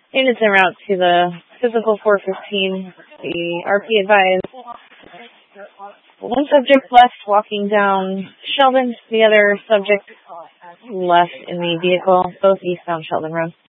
Units en route to the physical 415. The RP advised. One subject left walking down Sheldon. The other subject left in the vehicle, both eastbound Sheldon Road.